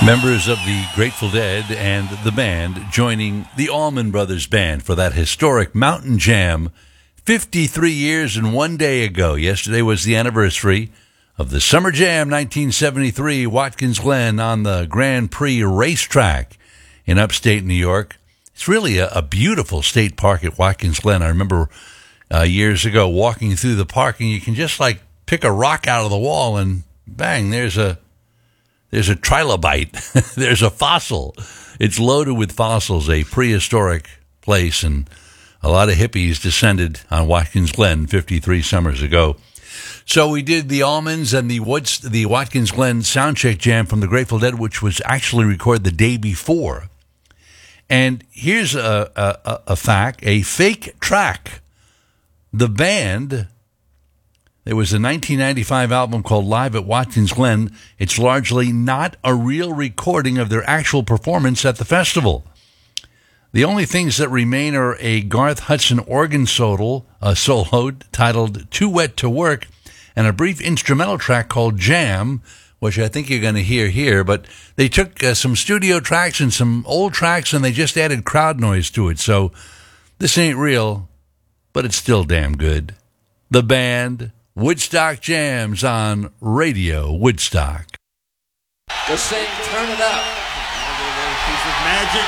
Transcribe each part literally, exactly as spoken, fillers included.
Members of the Grateful Dead and the band joining the Allman Brothers Band for that historic Mountain Jam fifty-three years and one day ago. Yesterday was the anniversary of the Summer Jam nineteen seventy-three, Watkins Glen on the Grand Prix racetrack in upstate New York. It's really a, a beautiful state park at Watkins Glen. I remember uh, years ago walking through the park, and you can just like pick a rock out of the wall and bang, there's a There's a trilobite. There's a fossil. It's loaded with fossils, a prehistoric place, and a lot of hippies descended on Watkins Glen fifty-three summers ago. So we did the Allmans and the Woods, the Watkins Glen Soundcheck Jam from the Grateful Dead, which was actually recorded the day before. And here's a, a, a fact, a fake track. The band... There was a nineteen ninety-five album called Live at Watkins Glen. It's largely not a real recording of their actual performance at the festival. The only things that remain are a Garth Hudson organ solo, a solo titled Too Wet to Work, and a brief instrumental track called Jam, which I think you're going to hear here. But they took uh, some studio tracks and some old tracks, and they just added crowd noise to it. So this ain't real, but it's still damn good. The band... Woodstock Jams on Radio Woodstock. Just saying, turn it up. Another piece of magic.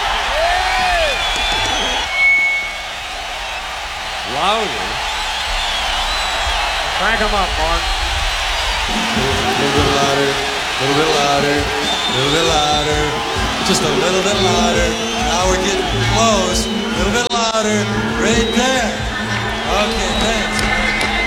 Louder. Crank them up, Mark. A little bit louder, a little bit louder, a little bit louder, just a little bit louder. Now we're getting close. A little bit louder, right there. Okay, thanks.